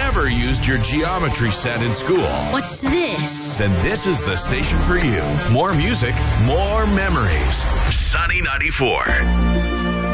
never used your geometry set in school, What's this? then this is the station for you. More music, more memories. Sunny 94.